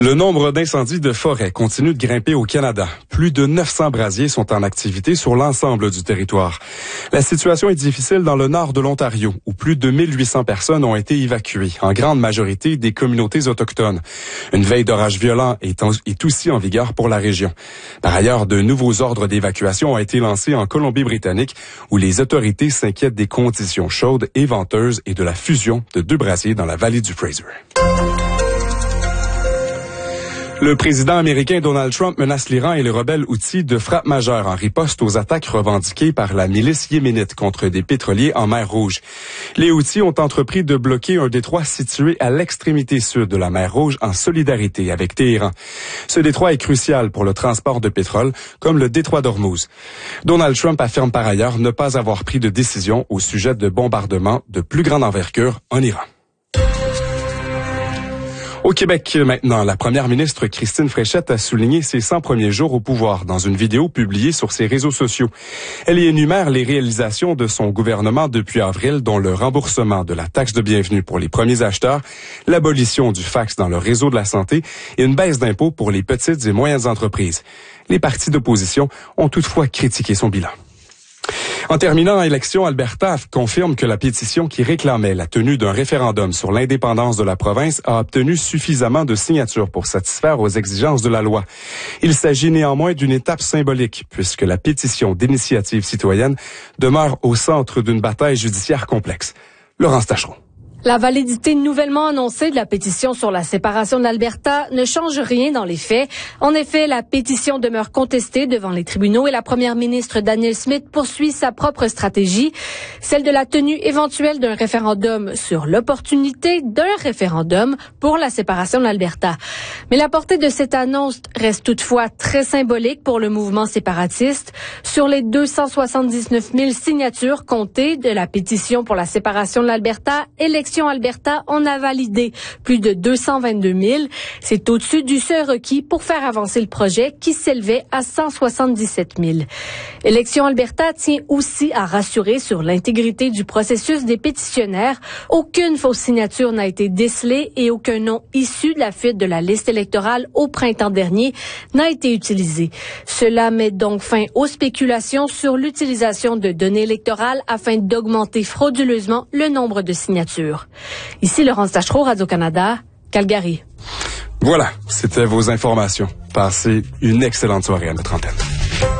Le nombre d'incendies de forêt continue de grimper au Canada. Plus de 900 brasiers sont en activité sur l'ensemble du territoire. La situation est difficile dans le nord de l'Ontario, où plus de 1800 personnes ont été évacuées, en grande majorité des communautés autochtones. Une veille d'orage violent est aussi en vigueur pour la région. Par ailleurs, de nouveaux ordres d'évacuation ont été lancés en Colombie-Britannique, où les autorités s'inquiètent des conditions chaudes et venteuses et de la fusion de 2 brasiers dans la vallée du Fraser. Le président américain Donald Trump menace l'Iran et les rebelles Houthis de frappe majeure en riposte aux attaques revendiquées par la milice yéménite contre des pétroliers en mer Rouge. Les Houthis ont entrepris de bloquer un détroit situé à l'extrémité sud de la mer Rouge en solidarité avec Téhéran. Ce détroit est crucial pour le transport de pétrole, comme le détroit d'Ormuz. Donald Trump affirme par ailleurs ne pas avoir pris de décision au sujet de bombardements de plus grande envergure en Iran. Au Québec, maintenant, la première ministre Christine Fréchette a souligné ses 100 premiers jours au pouvoir dans une vidéo publiée sur ses réseaux sociaux. Elle y énumère les réalisations de son gouvernement depuis avril, dont le remboursement de la taxe de bienvenue pour les premiers acheteurs, l'abolition du fax dans le réseau de la santé et une baisse d'impôts pour les petites et moyennes entreprises. Les partis d'opposition ont toutefois critiqué son bilan. En terminant, Élections Alberta confirme que la pétition qui réclamait la tenue d'un référendum sur l'indépendance de la province a obtenu suffisamment de signatures pour satisfaire aux exigences de la loi. Il s'agit néanmoins d'une étape symbolique, puisque la pétition d'initiative citoyenne demeure au centre d'une bataille judiciaire complexe. Laurence Tachereau. La validité nouvellement annoncée de la pétition sur la séparation de l'Alberta ne change rien dans les faits. En effet, la pétition demeure contestée devant les tribunaux et la première ministre Danielle Smith poursuit sa propre stratégie, celle de la tenue éventuelle d'un référendum sur l'opportunité d'un référendum pour la séparation de l'Alberta. Mais la portée de cette annonce reste toutefois très symbolique pour le mouvement séparatiste. Sur les 279 000 signatures comptées de la pétition pour la séparation de l'Alberta, Élections Alberta en a validé plus de 222 000. C'est au-dessus du seuil requis pour faire avancer le projet qui s'élevait à 177 000. Élections Alberta tient aussi à rassurer sur l'intégrité du processus des pétitionnaires. Aucune fausse signature n'a été décelée et aucun nom issu de la fuite de la liste électorale au printemps dernier n'a été utilisé. Cela met donc fin aux spéculations sur l'utilisation de données électorales afin d'augmenter frauduleusement le nombre de signatures. Ici Laurence Tachereau, Radio-Canada, Calgary. Voilà, c'était vos informations. Passez une excellente soirée à notre antenne.